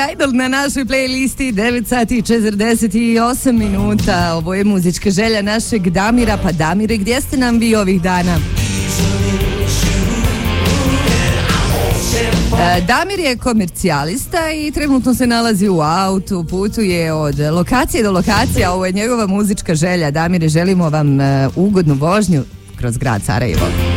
Idol na našoj playlisti, 9 sati i 48 minuta. Ovo je muzička želja našeg Damira. Pa Damire, gdje ste nam vi ovih dana? Damir je komercijalista i trenutno se nalazi u autu, putuje od lokacije do lokacije, ovo je njegova muzička želja. Damire, želimo vam ugodnu vožnju kroz grad Sarajevo.